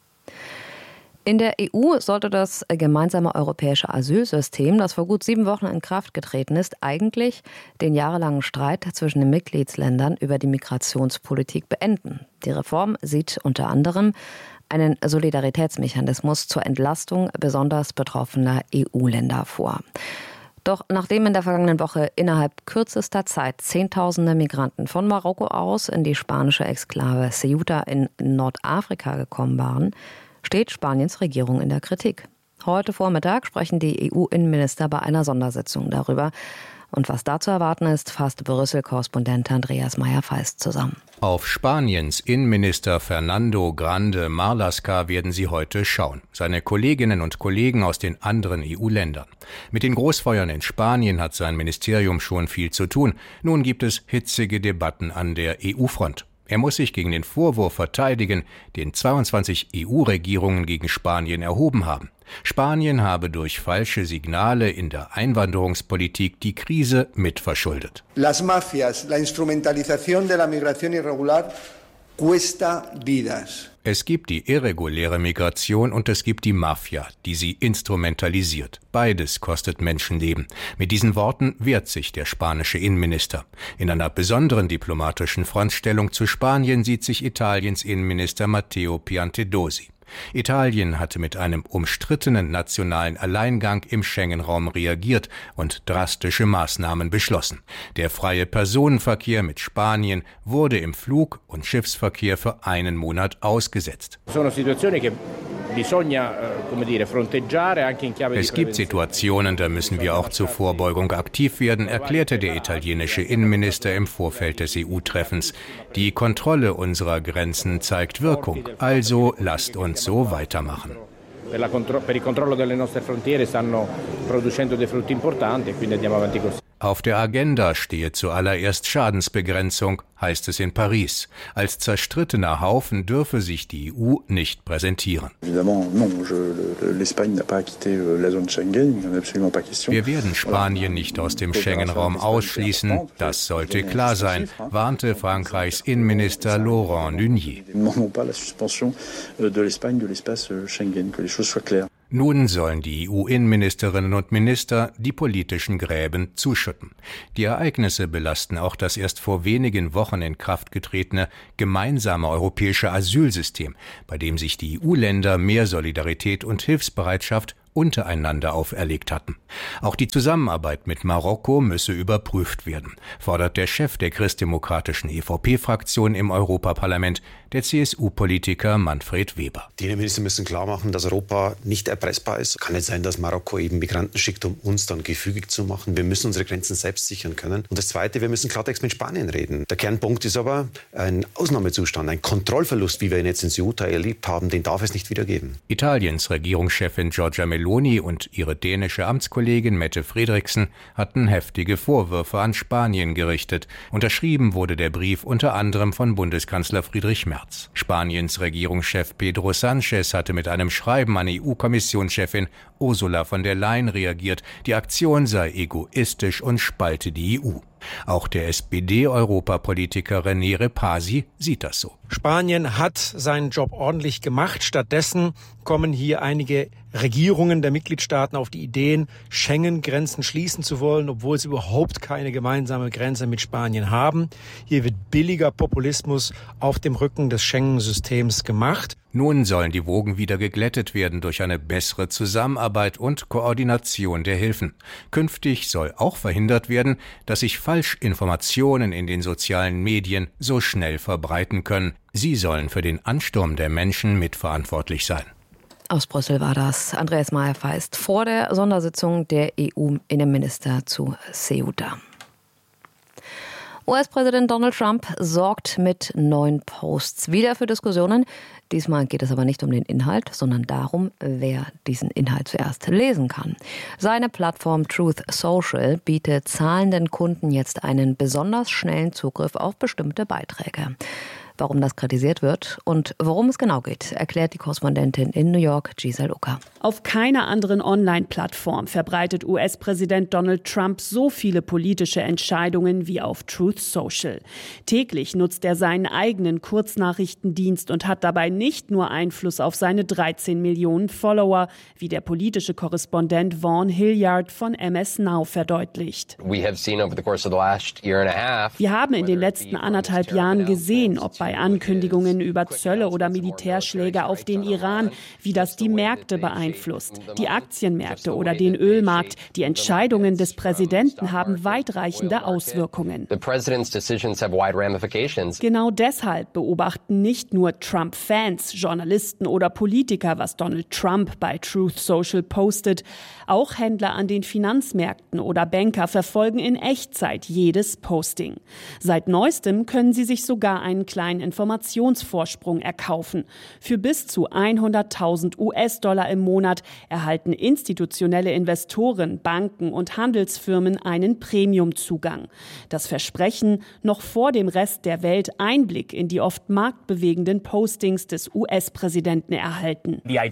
S3: In der E U sollte das gemeinsame europäische Asylsystem, das vor gut sieben Wochen in Kraft getreten ist, eigentlich den jahrelangen Streit zwischen den Mitgliedsländern über die Migrationspolitik beenden. Die Reform sieht unter anderem einen Solidaritätsmechanismus zur Entlastung besonders betroffener E U-Länder vor. Doch nachdem in der vergangenen Woche innerhalb kürzester Zeit Zehntausende Migranten von Marokko aus in die spanische Exklave Ceuta in Nordafrika gekommen waren, steht Spaniens Regierung in der Kritik. Heute Vormittag sprechen die E U-Innenminister bei einer Sondersitzung darüber. Und was da zu erwarten ist, fasst Brüssel-Korrespondent Andreas Meyer-Feist zusammen.
S20: Auf Spaniens Innenminister Fernando Grande Marlaska werden sie heute schauen. Seine Kolleginnen und Kollegen aus den anderen E U-Ländern. Mit den Großfeuern in Spanien hat sein Ministerium schon viel zu tun. Nun gibt es hitzige Debatten an der E U-Front. Er muss sich gegen den Vorwurf verteidigen, den zweiundzwanzig E U-Regierungen gegen Spanien erhoben haben. Spanien habe durch falsche Signale in der Einwanderungspolitik die Krise mitverschuldet.
S21: Las mafias, la instrumentalización de la migración irregular cuesta vidas.
S20: Es gibt die irreguläre Migration und es gibt die Mafia, die sie instrumentalisiert. Beides kostet Menschenleben. Mit diesen Worten wehrt sich der spanische Innenminister. In einer besonderen diplomatischen Frontstellung zu Spanien sieht sich Italiens Innenminister Matteo Piantedosi. Italien hatte mit einem umstrittenen nationalen Alleingang im Schengen-Raum reagiert und drastische Maßnahmen beschlossen. Der freie Personenverkehr mit Spanien wurde im Flug- und Schiffsverkehr für einen Monat ausgesetzt. Es gibt Situationen, da müssen wir auch zur Vorbeugung aktiv werden, erklärte der italienische Innenminister im Vorfeld des E U-Treffens. Die Kontrolle unserer Grenzen zeigt Wirkung, also lasst uns so weitermachen. Auf der Agenda stehe zuallererst Schadensbegrenzung, heißt es in Paris. Als zerstrittener Haufen dürfe sich die E U nicht präsentieren. Wir werden Spanien nicht aus dem Schengen-Raum ausschließen, das sollte klar sein, warnte Frankreichs Innenminister Laurent Nunez. Nun sollen die E U-Innenministerinnen und Minister die politischen Gräben zuschütten. Die Ereignisse belasten auch das erst vor wenigen Wochen in Kraft getretene gemeinsame europäische Asylsystem, bei dem sich die E U-Länder mehr Solidarität und Hilfsbereitschaft untereinander auferlegt hatten. Auch die Zusammenarbeit mit Marokko müsse überprüft werden, fordert der Chef der christdemokratischen E V P-Fraktion im Europaparlament, der C S U-Politiker Manfred Weber.
S22: Die Innenminister müssen klar machen, dass Europa nicht erpressbar ist. Kann nicht sein, dass Marokko eben Migranten schickt, um uns dann gefügig zu machen. Wir müssen unsere Grenzen selbst sichern können. Und das Zweite, wir müssen Klartext mit Spanien reden. Der Kernpunkt ist aber ein Ausnahmezustand, ein Kontrollverlust, wie wir ihn jetzt in Ceuta erlebt haben, den darf es nicht wieder geben.
S20: Italiens Regierungschefin Giorgia Meloni und ihre dänische Amtskollegin Mette Frederiksen hatten heftige Vorwürfe an Spanien gerichtet. Unterschrieben wurde der Brief unter anderem von Bundeskanzler Friedrich Merz. Spaniens Regierungschef Pedro Sánchez hatte mit einem Schreiben an E U-Kommissionschefin Ursula von der Leyen reagiert. Die Aktion sei egoistisch und spalte die E U. Auch der S P D-Europapolitiker René Repasi sieht das so.
S23: Spanien hat seinen Job ordentlich gemacht. Stattdessen kommen hier einige Regierungen der Mitgliedstaaten auf die Ideen, Schengen-Grenzen schließen zu wollen, obwohl sie überhaupt keine gemeinsame Grenze mit Spanien haben. Hier wird billiger Populismus auf dem Rücken des Schengen-Systems gemacht.
S20: Nun sollen die Wogen wieder geglättet werden durch eine bessere Zusammenarbeit und Koordination der Hilfen. Künftig soll auch verhindert werden, dass sich Falschinformationen in den sozialen Medien so schnell verbreiten können. Sie sollen für den Ansturm der Menschen mitverantwortlich sein.
S3: Aus Brüssel war das Andreas Meyer-Feist vor der Sondersitzung der E U-Innenminister zu Ceuta. U S-Präsident Donald Trump sorgt mit neuen Posts wieder für Diskussionen. Diesmal geht es aber nicht um den Inhalt, sondern darum, wer diesen Inhalt zuerst lesen kann. Seine Plattform Truth Social bietet zahlenden Kunden jetzt einen besonders schnellen Zugriff auf bestimmte Beiträge. Warum das kritisiert wird und worum es genau geht, erklärt die Korrespondentin in New York, Giselle Ucker.
S5: Auf keiner anderen Online-Plattform verbreitet U S-Präsident Donald Trump so viele politische Entscheidungen wie auf Truth Social. Täglich nutzt er seinen eigenen Kurznachrichtendienst und hat dabei nicht nur Einfluss auf seine dreizehn Millionen Follower, wie der politische Korrespondent Vaughn Hilliard von M S Now verdeutlicht. Wir haben in den letzten anderthalb Jahren gesehen, ob bei Ankündigungen über Zölle oder Militärschläge auf den Iran, wie das die Märkte beeinflusst, die Aktienmärkte oder den Ölmarkt. Die Entscheidungen des Präsidenten haben weitreichende Auswirkungen. Genau deshalb beobachten nicht nur Trump-Fans, Journalisten oder Politiker, was Donald Trump bei Truth Social postet. Auch Händler an den Finanzmärkten oder Banker verfolgen in Echtzeit jedes Posting. Seit neuestem können sie sich sogar einen kleinen Informationsvorsprung erkaufen. Für bis zu hunderttausend U S-Dollar im Monat erhalten institutionelle Investoren, Banken und Handelsfirmen einen Premiumzugang. Das Versprechen, noch vor dem Rest der Welt Einblick in die oft marktbewegenden Postings des U S-Präsidenten erhalten. Die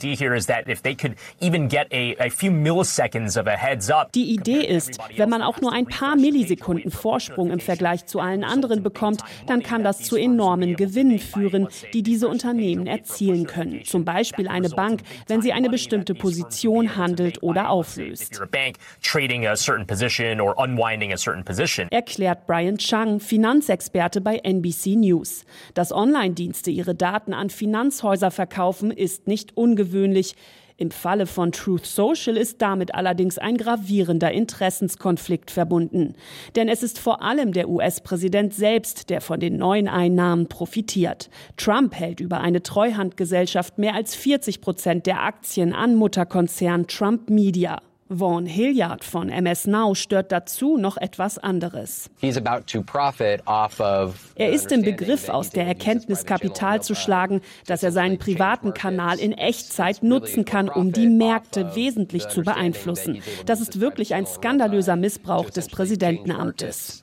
S5: Idee ist, wenn man auch nur ein paar Millisekunden Vorsprung im Vergleich zu allen anderen bekommt, dann kann das zu enormen Gewinnen führen, die diese Unternehmen erzielen können. Zum Beispiel eine Bank, wenn sie eine bestimmte Position handelt oder auflöst. Erklärt Brian Chang, Finanzexperte bei N B C News. Dass Online-Dienste ihre Daten an Finanzhäuser verkaufen, ist nicht ungewöhnlich. Im Falle von Truth Social ist damit allerdings ein gravierender Interessenskonflikt verbunden. Denn es ist vor allem der U S-Präsident selbst, der von den neuen Einnahmen profitiert. Trump hält über eine Treuhandgesellschaft mehr als vierzig Prozent der Aktien an Mutterkonzern Trump Media. Vaughn Hilliard von M S Now stört dazu noch etwas anderes. Er ist im Begriff, aus der Erkenntnis Kapital zu schlagen, dass er seinen privaten Kanal in Echtzeit nutzen kann, um die Märkte wesentlich zu beeinflussen. Das ist wirklich ein skandalöser Missbrauch des Präsidentenamtes.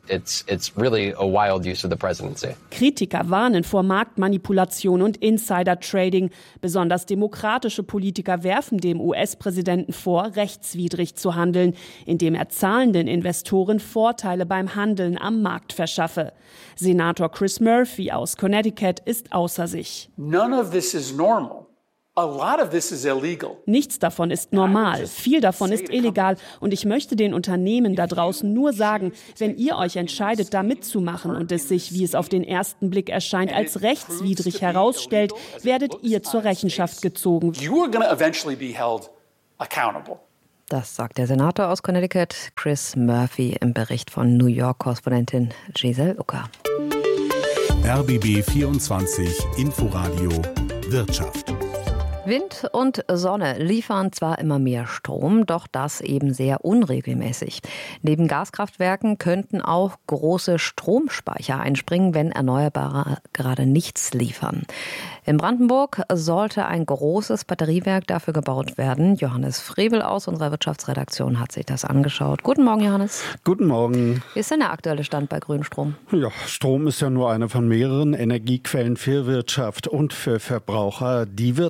S5: Kritiker warnen vor Marktmanipulation und Insider-Trading. Besonders demokratische Politiker werfen dem U S-Präsidenten vor, rechtswidrig zu handeln, indem er zahlenden Investoren Vorteile beim Handeln am Markt verschaffe. Senator Chris Murphy aus Connecticut ist außer sich.
S6: None of this is normal. A lot of this is illegal.
S5: Nichts davon ist normal, viel davon ist illegal und ich möchte den Unternehmen da draußen nur sagen, wenn ihr euch entscheidet, da mitzumachen und es sich, wie es auf den ersten Blick erscheint, als rechtswidrig herausstellt, werdet ihr zur Rechenschaft gezogen.
S6: You are going to eventually be held accountable.
S3: Das sagt der Senator aus Connecticut, Chris Murphy, im Bericht von New York-Korrespondentin Giselle Ucker.
S1: R B B vierundzwanzig Inforadio Wirtschaft.
S3: Wind und Sonne liefern zwar immer mehr Strom, doch das eben sehr unregelmäßig. Neben Gaskraftwerken könnten auch große Stromspeicher einspringen, wenn Erneuerbare gerade nichts liefern. In Brandenburg sollte ein großes Batteriewerk dafür gebaut werden. Johannes Frevel aus unserer Wirtschaftsredaktion hat sich das angeschaut. Guten Morgen, Johannes.
S7: Guten Morgen.
S3: Wie ist denn der aktuelle Stand bei Grünstrom?
S7: Ja, Strom ist ja nur eine von mehreren Energiequellen für Wirtschaft und für Verbraucher. Die wird aber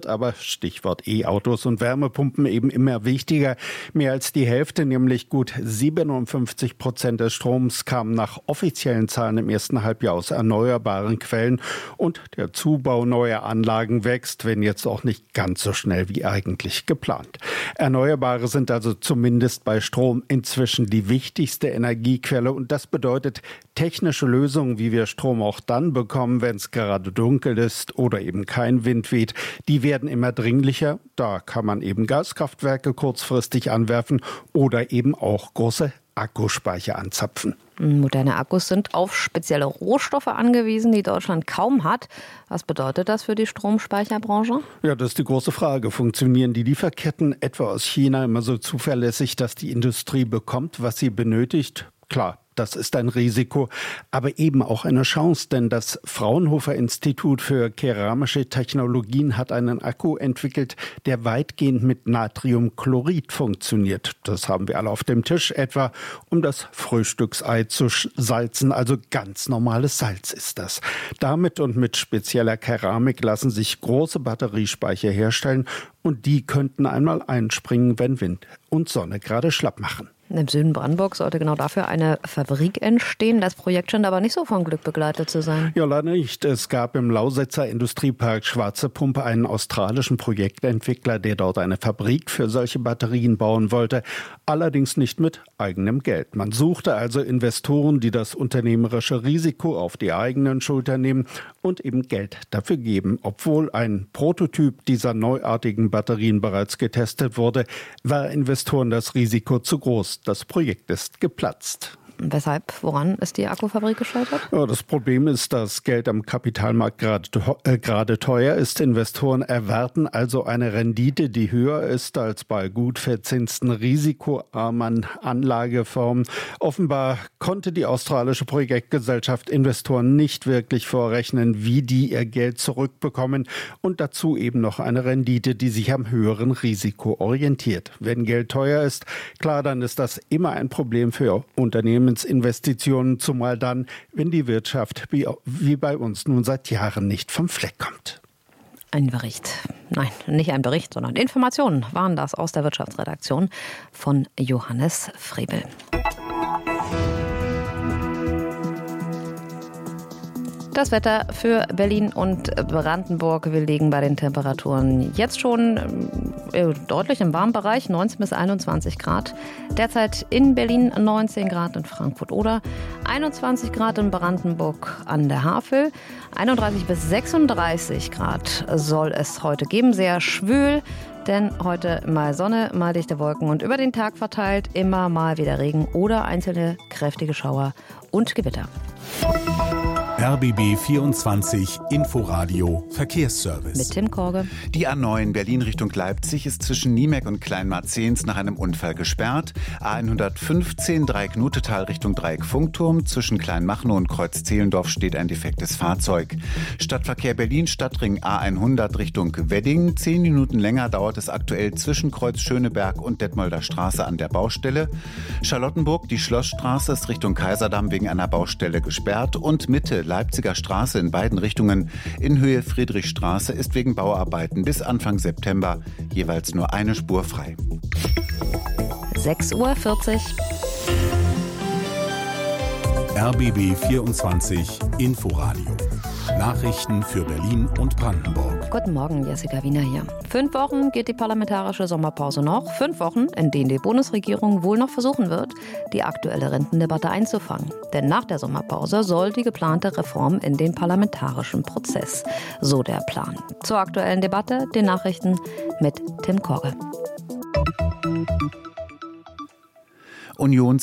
S7: Stichwort E-Autos und Wärmepumpen, eben immer wichtiger. Mehr als die Hälfte, nämlich gut siebenundfünfzig Prozent des Stroms, kamen nach offiziellen Zahlen im ersten Halbjahr aus erneuerbaren Quellen. Und der Zubau neuer Anlagen wächst, wenn jetzt auch nicht ganz so schnell wie eigentlich geplant. Erneuerbare sind also zumindest bei Strom inzwischen die wichtigste Energiequelle. Und das bedeutet technische Lösungen, wie wir Strom auch dann bekommen, wenn es gerade dunkel ist oder eben kein Wind weht, die werden immer dringlicher. Da kann man eben Gaskraftwerke kurzfristig anwerfen oder eben auch große Akkuspeicher anzapfen.
S3: Moderne Akkus sind auf spezielle Rohstoffe angewiesen, die Deutschland kaum hat. Was bedeutet das für die Stromspeicherbranche?
S7: Ja, das ist die große Frage. Funktionieren die Lieferketten etwa aus China immer so zuverlässig, dass die Industrie bekommt, was sie benötigt? Klar. Das ist ein Risiko, aber eben auch eine Chance, denn das Fraunhofer Institut für keramische Technologien hat einen Akku entwickelt, der weitgehend mit Natriumchlorid funktioniert. Das haben wir alle auf dem Tisch, etwa um das Frühstücksei zu salzen, also ganz normales Salz ist das. Damit und mit spezieller Keramik lassen sich große Batteriespeicher herstellen und die könnten einmal einspringen, wenn Wind und Sonne gerade schlapp machen.
S3: Im Süden Brandenburgs sollte genau dafür eine Fabrik entstehen. Das Projekt scheint aber nicht so vom Glück begleitet zu sein.
S7: Ja, leider nicht. Es gab im Lausitzer Industriepark Schwarze Pumpe einen australischen Projektentwickler, der dort eine Fabrik für solche Batterien bauen wollte. Allerdings nicht mit eigenem Geld. Man suchte also Investoren, die das unternehmerische Risiko auf die eigenen Schultern nehmen und eben Geld dafür geben. Obwohl ein Prototyp dieser neuartigen Batterien bereits getestet wurde, war Investoren das Risiko zu groß. Das Projekt ist geplatzt.
S3: Weshalb? Woran ist die Akkufabrik gescheitert?
S7: Ja, das Problem ist, dass Geld am Kapitalmarkt gerade, äh, gerade teuer ist. Investoren erwarten also eine Rendite, die höher ist als bei gut verzinsten, risikoarmen Anlageformen. Offenbar konnte die australische Projektgesellschaft Investoren nicht wirklich vorrechnen, wie die ihr Geld zurückbekommen. Und dazu eben noch eine Rendite, die sich am höheren Risiko orientiert. Wenn Geld teuer ist, klar, dann ist das immer ein Problem für Unternehmen. Investitionen, zumal dann, wenn die Wirtschaft wie, wie bei uns nun seit Jahren nicht vom Fleck kommt.
S3: Ein Bericht. Nein, nicht ein Bericht, sondern Informationen waren das aus der Wirtschaftsredaktion von Johannes Frebel. Das Wetter für Berlin und Brandenburg. Wir liegen bei den Temperaturen jetzt schon äh, deutlich im warmen Bereich, neunzehn bis einundzwanzig Grad. Derzeit in Berlin neunzehn Grad, in Frankfurt oder einundzwanzig Grad in Brandenburg an der Havel. einunddreißig bis sechsunddreißig Grad soll es heute geben. Sehr schwül, denn heute mal Sonne, mal dichte Wolken und über den Tag verteilt immer mal wieder Regen oder einzelne kräftige Schauer und Gewitter.
S1: R B B vierundzwanzig Inforadio Verkehrsservice.
S3: Mit Tim Korge.
S2: Die A neun Berlin Richtung Leipzig ist zwischen Niemeck und Kleinmarzehns nach einem Unfall gesperrt. A hundertfünfzehn Dreieck-Nutetal Richtung Dreieck-Funkturm. Zwischen Kleinmachnow und Kreuz-Zehlendorf steht ein defektes Fahrzeug. Stadtverkehr Berlin Stadtring A hundert Richtung Wedding. Zehn Minuten länger dauert es aktuell zwischen Kreuz Schöneberg und Detmolder Straße an der Baustelle. Charlottenburg, die Schlossstraße ist Richtung Kaiserdamm wegen einer Baustelle gesperrt. Und Mitte Leipziger Straße in beiden Richtungen in Höhe Friedrichstraße ist wegen Bauarbeiten bis Anfang September jeweils nur eine Spur frei.
S3: sechs Uhr vierzig.
S1: R B B vierundzwanzig Inforadio. Nachrichten für Berlin und Brandenburg.
S3: Guten Morgen, Jessica Wiener hier. Fünf Wochen geht die parlamentarische Sommerpause noch. Fünf Wochen, in denen die Bundesregierung wohl noch versuchen wird, die aktuelle Rentendebatte einzufangen. Denn nach der Sommerpause soll die geplante Reform in den parlamentarischen Prozess. So der Plan. Zur aktuellen Debatte, den Nachrichten mit Tim Korge.
S2: Unions